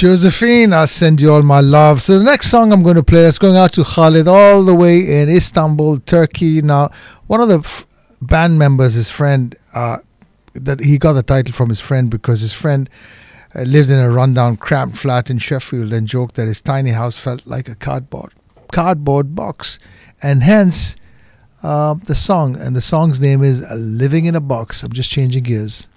Josephine, I send you all my love. So the next song I'm going to play is going out to Khalid all the way in Istanbul, Turkey. Now, one of the band members, his friend, that he got the title from his friend because his friend lived in a rundown, cramped flat in Sheffield and joked that his tiny house felt like a cardboard box, and hence the song. And the song's name is "Living in a Box." I'm just changing gears.